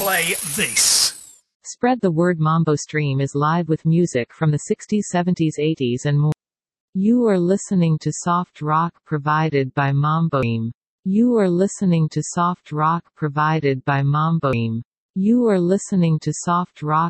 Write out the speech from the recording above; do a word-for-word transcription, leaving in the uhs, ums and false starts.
play this. Spread the word. Mambo Stream is live with music from the sixties, seventies, eighties and more. You are listening to soft rock provided by Mambo Stream. You are listening to soft rock provided by Mambo Stream. You are listening to soft rock